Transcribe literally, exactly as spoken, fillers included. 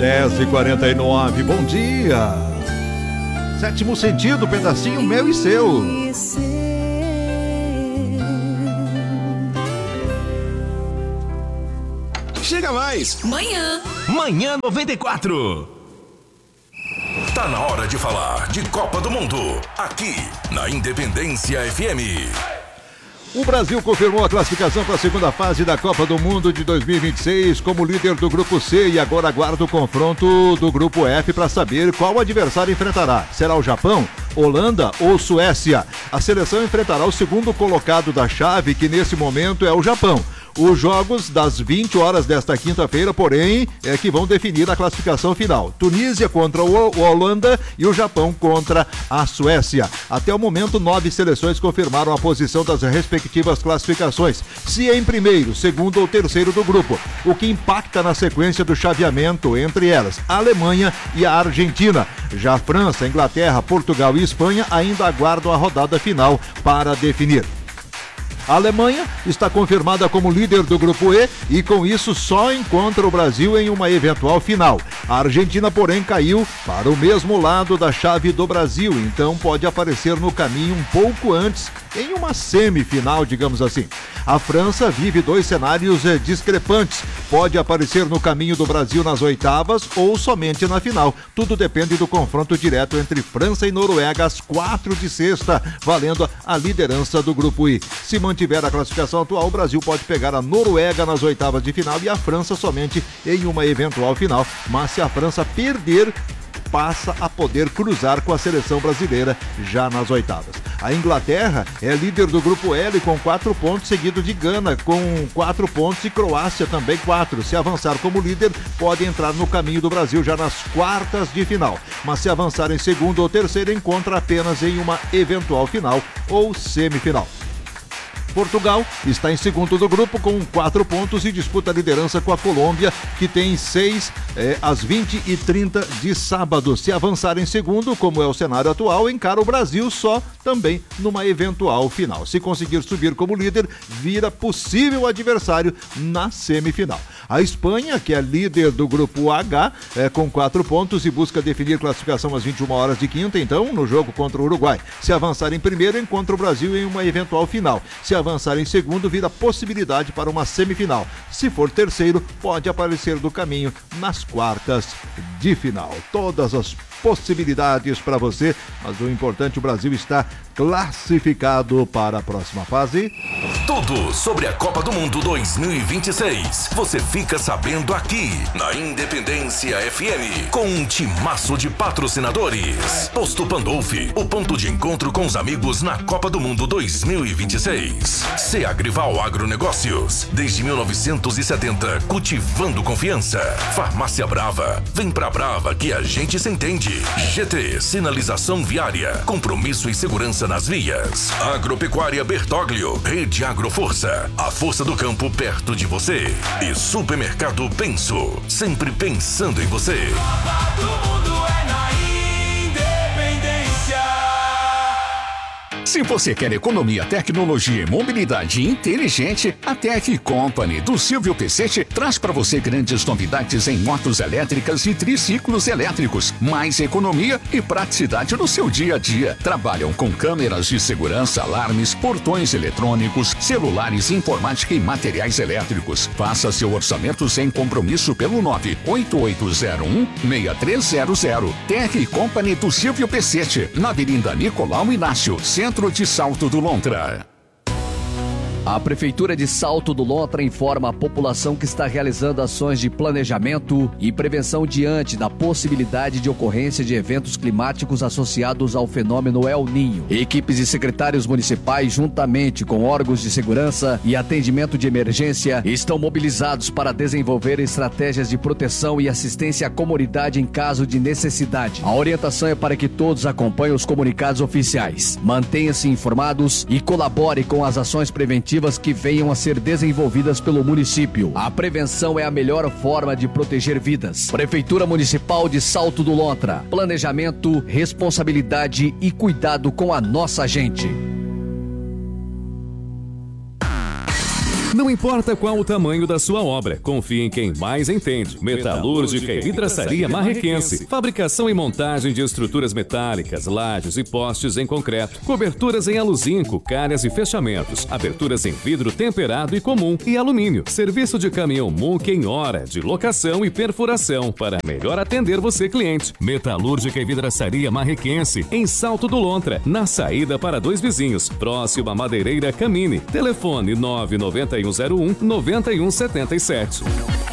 dez e quarenta e nove, bom dia. Sétimo sentido, pedacinho meu e seu. Chega mais. Manhã. Manhã noventa e quatro. Tá na hora de falar de Copa do Mundo, aqui na Independência F M. O Brasil confirmou a classificação para a segunda fase da Copa do Mundo de dois mil e vinte e seis como líder do Grupo C e agora aguarda o confronto do Grupo F para saber qual adversário enfrentará. Será o Japão, Holanda ou Suécia? A seleção enfrentará o segundo colocado da chave, que nesse momento é o Japão. Os jogos das vinte horas desta quinta-feira, porém, é que vão definir a classificação final. Tunísia contra o Holanda e o Japão contra a Suécia. Até o momento, nove seleções confirmaram a posição das respectivas classificações, se em primeiro, segundo ou terceiro do grupo, o que impacta na sequência do chaveamento entre elas, a Alemanha e a Argentina. Já a França, Inglaterra, Portugal e Espanha ainda aguardam a rodada final para definir. A Alemanha está confirmada como líder do Grupo E e com isso só encontra o Brasil em uma eventual final. A Argentina, porém, caiu para o mesmo lado da chave do Brasil, então pode aparecer no caminho um pouco antes, em uma semifinal, digamos assim. A França vive dois cenários eh, discrepantes. Pode aparecer no caminho do Brasil nas oitavas ou somente na final. Tudo depende do confronto direto entre França e Noruega às quatro de sexta, valendo a liderança do Grupo I. Se mantiver a classificação atual, o Brasil pode pegar a Noruega nas oitavas de final e a França somente em uma eventual final. Mas se a França perder, passa a poder cruzar com a seleção brasileira já nas oitavas. A Inglaterra é líder do Grupo L com quatro pontos, seguido de Gana com quatro pontos e Croácia também quatro. Se avançar como líder, pode entrar no caminho do Brasil já nas quartas de final. Mas se avançar em segundo ou terceiro, encontra apenas em uma eventual final ou semifinal. Portugal está em segundo do grupo com quatro pontos e disputa a liderança com a Colômbia, que tem seis é, às vinte e trinta de sábado. Se avançar em segundo, como é o cenário atual, encara o Brasil só também numa eventual final. Se conseguir subir como líder, vira possível adversário na semifinal. A Espanha, que é líder do grupo H, é, com quatro pontos e busca definir classificação às vinte e uma horas de quinta, então, no jogo contra o Uruguai. Se avançar em primeiro, encontra o Brasil em uma eventual final. Se avançar em segundo, vira possibilidade para uma semifinal. Se for terceiro, pode aparecer do caminho nas quartas de final. Todas as possibilidades para você, mas o importante, o Brasil está classificado para a próxima fase. Tudo sobre a Copa do Mundo dois mil e vinte e seis. Você fica sabendo aqui na Independência F M, com um timaço de patrocinadores. Posto Pandolfi, o ponto de encontro com os amigos na Copa do Mundo dois mil e vinte e seis. Seagrival Agronegócios, desde mil novecentos e setenta, cultivando confiança. Farmácia Brava, vem pra Brava que a gente se entende. G T, sinalização viária, compromisso e segurança nas vias. Agropecuária Bertoglio, Rede Agroforça, a força do campo perto de você. E Supermercado Penso, sempre pensando em você. Copa do Mundo é na Independência. Se você quer economia, tecnologia e mobilidade inteligente, a Tech Company do Silvio Pecete traz para você grandes novidades em motos elétricas e triciclos elétricos. Mais economia e praticidade no seu dia a dia. Trabalham com câmeras de segurança, alarmes, portões eletrônicos, celulares, informática e materiais elétricos. Faça seu orçamento sem compromisso pelo nove oito oito zero um seis três zero zero. Tech Company do Silvio Pecete, na Avenida Nicolau Inácio, centro de Salto do Lontra. A Prefeitura de Salto do Lontra informa a população que está realizando ações de planejamento e prevenção diante da possibilidade de ocorrência de eventos climáticos associados ao fenômeno El Ninho. Equipes e secretários municipais, juntamente com órgãos de segurança e atendimento de emergência, estão mobilizados para desenvolver estratégias de proteção e assistência à comunidade em caso de necessidade. A orientação é para que todos acompanhem os comunicados oficiais, mantenham-se informados e colaborem com as ações preventivas que venham a ser desenvolvidas pelo município. A prevenção é a melhor forma de proteger vidas. Prefeitura Municipal de Salto do Lontra. Planejamento, responsabilidade e cuidado com a nossa gente. Não importa qual o tamanho da sua obra, confie em quem mais entende. Metalúrgica e Vidraçaria Marrequense. Fabricação e montagem de estruturas metálicas, lajes e postes em concreto. Coberturas em aluzinco, calhas e fechamentos. Aberturas em vidro temperado e comum e alumínio. Serviço de caminhão Munk em hora, de locação e perfuração, para melhor atender você, cliente. Metalúrgica e Vidraçaria Marrequense, em Salto do Lontra, na saída para Dois Vizinhos, próximo à Madeireira Camine. Telefone nove nove um zero um nove um sete sete.